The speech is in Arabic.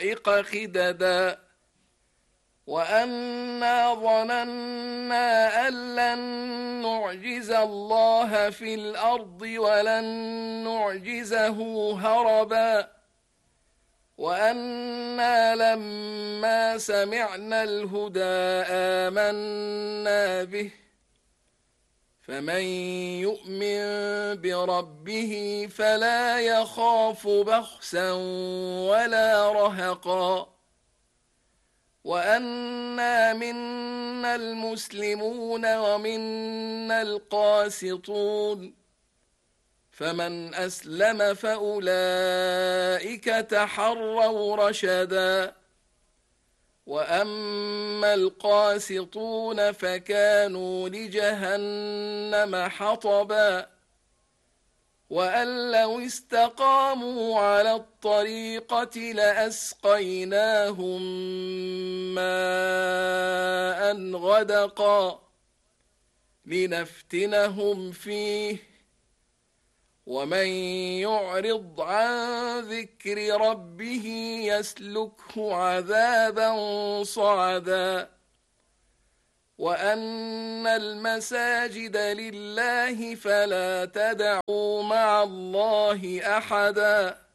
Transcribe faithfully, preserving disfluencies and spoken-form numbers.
الصواعق خددا وأنا ظننا أن لن نعجز الله في الأرض ولن نعجزه هربا وأنا لما سمعنا الهدى آمنا به فمن يؤمن بربه فلا يخاف بخسا ولا رهقا وأنا منا المسلمون ومنا القاسطون فمن أسلم فأولئك تحروا رشدا وأما القاسطون فكانوا لجهنم حطبا وأن لو استقاموا على الطريقة لأسقيناهم ماء غدقا لنفتنهم فيه ومن يعرض عن ذكر ربه يسلكه عذابا صعدا وأن المساجد لله فلا تدعوا مع الله أحدا